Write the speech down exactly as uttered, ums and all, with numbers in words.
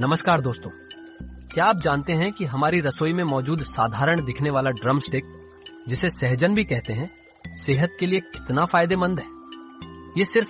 नमस्कार दोस्तों, क्या आप जानते हैं कि हमारी रसोई में मौजूद साधारण दिखने वाला ड्रम स्टिक, जिसे सहजन भी कहते हैं, सेहत के लिए कितना फायदेमंद है। ये सिर्फ